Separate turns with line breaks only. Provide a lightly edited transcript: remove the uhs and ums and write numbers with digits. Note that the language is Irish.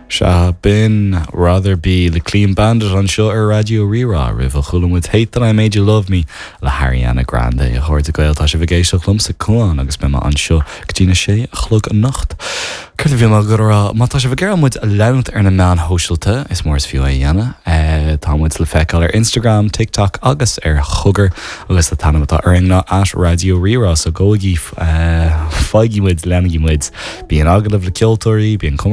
Se bin rather be le clean bandit an seo ar radio rirá rih chulam with Hate That I Made You Love Me le Ariana Grande a chuir a gail tá sé bhgéisio chlumsa cuan agus be an seo gotína sé chlog an nacht. Cur bhí mar gur má tá sé bhgéir muid a leint ar na meán hóisiilta is mór fiú a dhéana tá muid le feiceáil ar Instagram, TikTok agus ar chugar agus tá tanamtá arna at radio rirá so ggóigí feigí muid lenigí muid bí an agadh le ceoltóirí bí an